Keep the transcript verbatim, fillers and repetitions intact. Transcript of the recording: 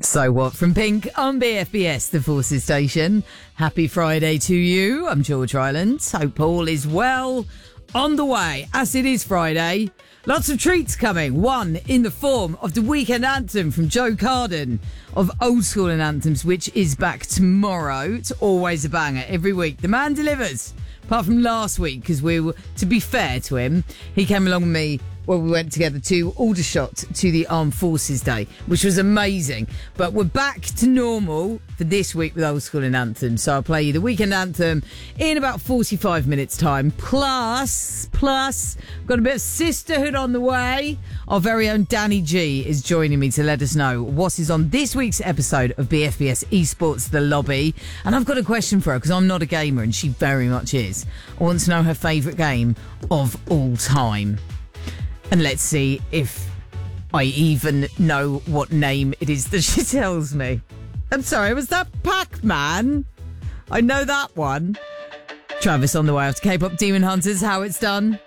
So What from Pink on B F B S, the Forces Station. Happy Friday to you. I'm George Ryland. Hope all is well. On the way, as it is Friday, lots of treats coming. One in the form of the weekend anthem from Joe Carden of Old School and Anthems, which is back tomorrow. It's always a banger every week. The man delivers. Apart from last week, because we were, to be fair to him, he came along with me. Well, we went together to Aldershot to the Armed Forces Day, which was amazing. But we're back to normal for this week with Old School and Anthem. So I'll play you the weekend anthem in about forty-five minutes' time. Plus, plus, got a bit of sisterhood on the way. Our very own Danny G is joining me to let us know what is on this week's episode of B F B S Esports The Lobby. And I've got a question for her, because I'm not a gamer and she very much is. I want to know her favourite game of all time. And let's see if I even know what name it is that she tells me. I'm sorry, was that Pac-Man? I know that one. Travis on the way after K-pop Demon Hunters, How It's Done.